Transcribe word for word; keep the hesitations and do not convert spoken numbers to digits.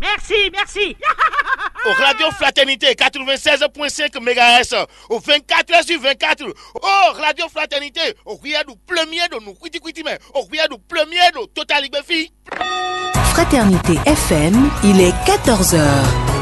Merci, merci. Au Radio Fraternité quatre-vingt-seize virgule cinq mégahertz, au vingt-quatre heures sur vingt-quatre. Oh, Radio Fraternité, au cuillère du premier de nous, quiti quiti mais, au cuillère du premier de Total Ligue Fille. Fraternité F M, il est quatorze heures.